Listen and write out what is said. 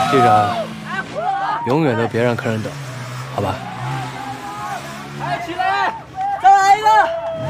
记着，永远都别让客人等，好吧？ 哎，起来，再来一个！